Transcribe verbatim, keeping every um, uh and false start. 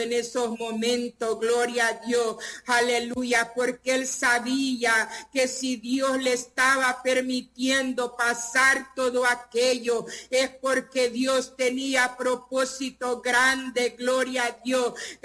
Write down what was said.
en esos momentos, gloria a Dios, aleluya, porque él sabía que si Dios le estaba permitiendo pasar todo aquello, es porque Dios tenía propósito grande, gloria a Dios.